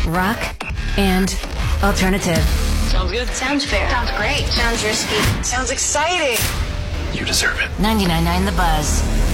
rock, and alternative. Sounds good. Sounds fair. Sounds great. Sounds risky. Sounds exciting. You deserve it. 99.9 The Buzz.